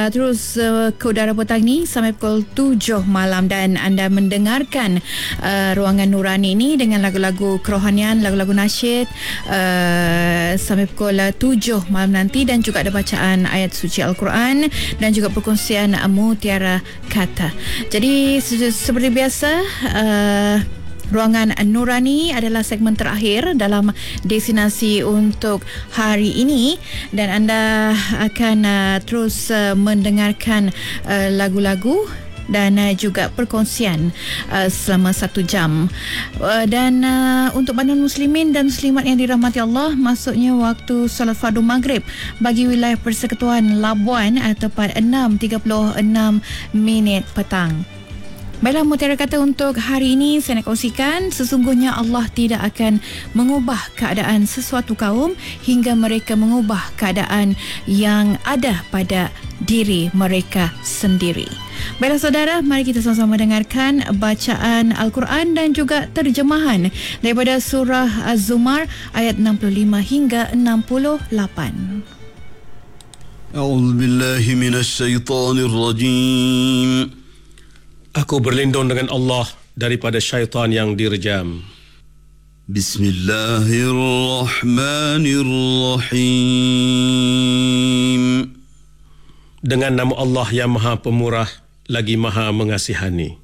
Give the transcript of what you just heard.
Terus ke udara petang ni sampai pukul 7 malam dan anda mendengarkan Ruangan Nurani ini dengan lagu-lagu kerohanian, lagu-lagu nasyid sampai pukul 7 malam nanti, dan juga ada bacaan ayat suci Al-Quran dan juga perkongsian mutiara kata. Jadi seperti biasa, Ruangan Nurani adalah segmen terakhir dalam destinasi untuk hari ini, dan anda akan terus mendengarkan lagu-lagu dan juga perkongsian selama 1 jam. Dan untuk bandar muslimin dan muslimat yang dirahmati Allah, masuknya waktu solat fardu maghrib bagi wilayah Persekutuan Labuan tepat 6.36 petang. Baiklah, mutiara kata untuk hari ini saya nak kongsikan, sesungguhnya Allah tidak akan mengubah keadaan sesuatu kaum hingga mereka mengubah keadaan yang ada pada diri mereka sendiri. Baiklah saudara, mari kita sama-sama dengarkan bacaan Al-Quran dan juga terjemahan daripada surah Az-Zumar ayat 65 hingga 68. A'udzu billahi minasy syaithanir rajim. Aku berlindung dengan Allah daripada syaitan yang direjam. Bismillahirrahmanirrahim. Dengan nama Allah yang Maha Pemurah lagi Maha Mengasihani.